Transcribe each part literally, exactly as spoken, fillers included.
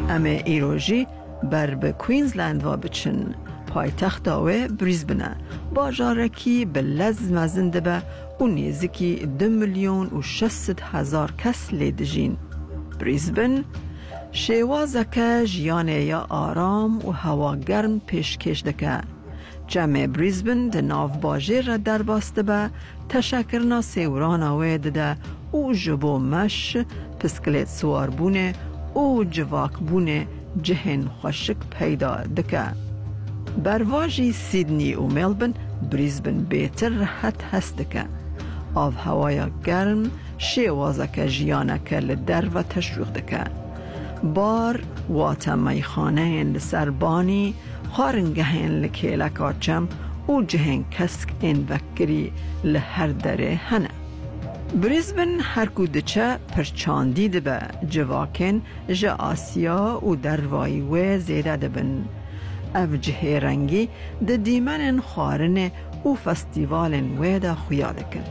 امه ایروژی بر به کوینزلند و بچن پایتخت آوه بریزبنه باجارکی به لز مزنده به و نیزکی دو میلیون و شست هزار کس لیدجین. بریزبن شوازکه جیانه یا آرام و هوا گرم پیشکش دکه. جمع بریزبن ده ناو باجر را در باسته به تشکرنا سیوران آوه دده و جبو مش پسکلیت سوار بونه و جواک بونه جهن خوشک پیدا دکه. برواجی سیدنی و ملبن بریزبن بیتر راحت هست دکه. آب هوای گرم شوازک جیانک لدر و تشویق دکه. بار واتا میخانه این سربانی خارنگه این لکیلک آچم و جهن کسک این وکری لهر دره هنه. بریزبن هر کودچه پرچاندی ده به جواکن جا آسیا و دروایی و زیده ده بن. او جهه رنگی ده دیمن خارن و فستیوال و ده خویاده کن.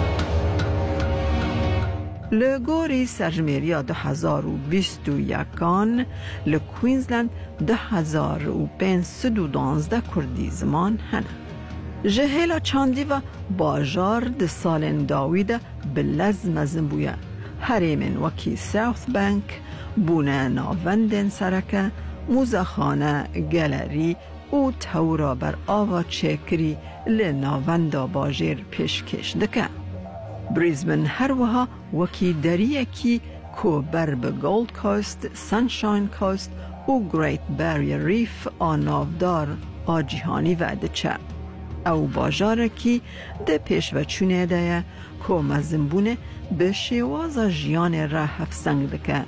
لگوری سرجمیریا دو هزار و بیست و یکان لکوینزلند دو هزار و پنجصد و دانزده کردی زمان هنه. جهیلا چاندی و باجار ده سالن داویده بلز مزن بویا. هریمن وکی ساوث بانک بونه ناوندن سرکه موزخانه گلری و تورا بر آوا چکری لناوندا باجر پیشکش دکه. بریزبن هر وها وکی دریه کی کو بر به گولد کوست، سنشاین کوست و گریت باریر ریف آنافدار آجیهانی وعده چه. او باجاره کی ده پیش و چونه ده کو مزنبونه به شواز جیان را هفسنگ دکه.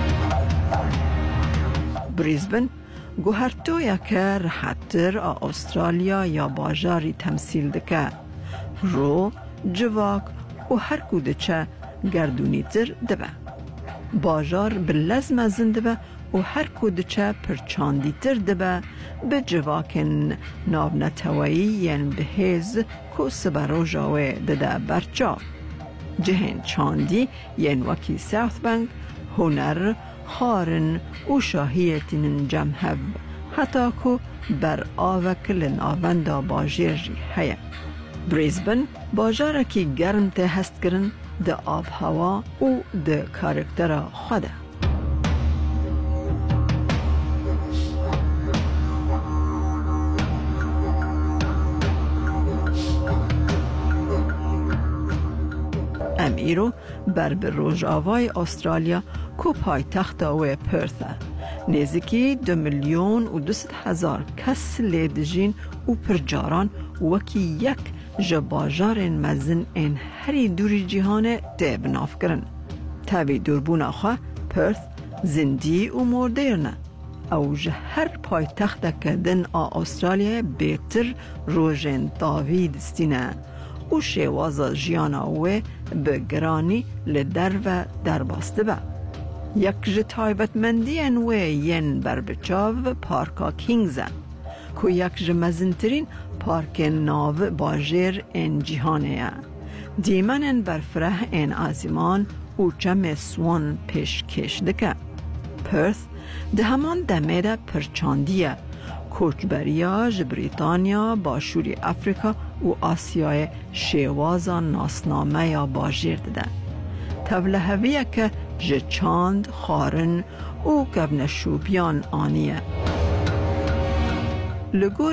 بریزبن گوهرتویا که راحتر آ استرالیا یا باجاری تمثیل دکه. رو، جواک و هر کوده چه گردونی تر دبه. باجار بلز مزن دبه و هر کوده چه پرچاندی تر دبه به جواکن ناو نتوایی ین به هیز کو سبرو جاوه دده برچا. جهن چاندی ین وکی ساوث بانک هنر خارن و شاهیتین جمهو حتی که بر آوک لناوندا باجر جی هیا. بریزبن باجاره کی گرم ته هست کرن ده آب هوا و ده کارکتر خوده. امیرو بر به روژاوای استرالیا کو پای تخت و پرثه. نزدیکی دو میلیون و دویست هزار کس لیدجین و پرجاران وکی یک جباجار مزن این هری دوری جهان ده بناف کرن. تابی دوربون آخوا پرث زندی و مردرنه. او جه هر پای تخت کدن آ استرالیا بیتر روژن داوید دستینه و شواز جیانا و بگرانی لدر و در باسته با. یک جه تایبت مندین و ین بر بچاو پارکا کینگزن که یک جه مزنترین پارک ناو باجر این جیهانه. دیمن بر فرح این آزیمان و جمع سوان پیش کش دکه. پرث ده همان دمیده پرچاندیه کوچبریا بریتانیا باشوری افریقا و آسیای شوازا ناسنامه یا باجر ده. تولهویه که جه چاند خارن و گبن شوبیان آنیه. لگور